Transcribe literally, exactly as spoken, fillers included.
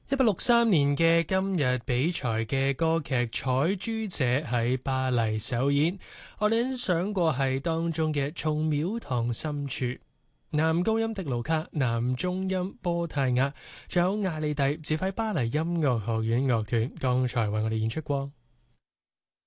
一八六三年嘅今日比賽嘅歌劇《彩珠姐》喺巴黎首演，我哋欣賞過係當中嘅《從廟堂深處》，男高音迪盧卡，男中音波泰亞，仲有艾利蒂指揮巴黎音樂學院樂團，剛才為我哋演出過。